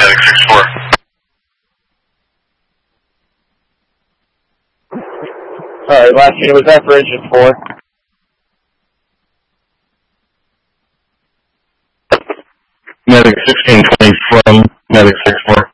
Medic 6-4. Alright, last unit was that for engine 4. Medic 1620 from Medic 6-4.